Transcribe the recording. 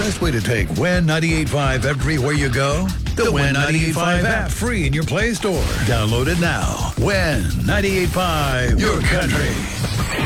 best way to take Win 98.5 everywhere you go? The Win 98.5 app, free in your Play Store. Download it now. Win 98.5, your country.